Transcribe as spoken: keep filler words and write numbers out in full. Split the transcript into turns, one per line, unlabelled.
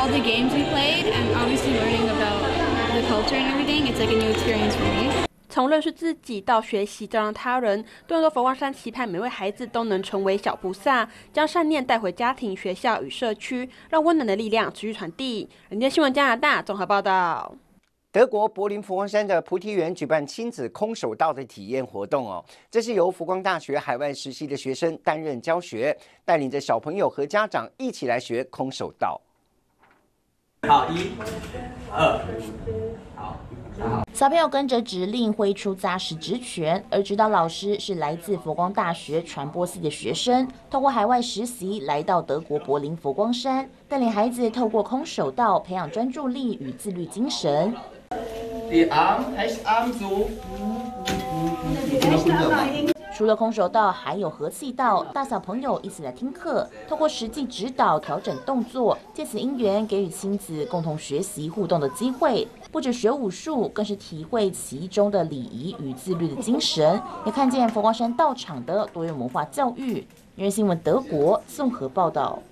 the games we played and obviously learning about the culture and everything, it's like a new experience for me.
从认识自己到学习照亮他人，顿多佛光山期盼每位孩子都能成为小菩萨，将善念带回家庭、学校与社区，让温暖的力量持续传递。人间新闻加拿大综合报道。
德国柏林佛光山的菩提园举办亲子空手道的体验活动哦，这是由佛光大学海外实习的学生担任教学，带领着小朋友和家长一起来学空手道。
好，一、二，好。
小朋友跟着指令挥出扎实直拳，而指导老师是来自佛光大学传播系的学生，透过海外实习来到德国柏林佛光山，带领孩子透过空手道培养专注力与自律精神。
Die Arm, rechts Arm so。
除了空手道，还有合气道，大小朋友一起来听课，透过实际指导调整动作，借此因缘给予亲子共同学习互动的机会。不止学武术，更是体会其中的礼仪与自律的精神，也看见佛光山道场的多元文化教育。人新闻德国综合报道。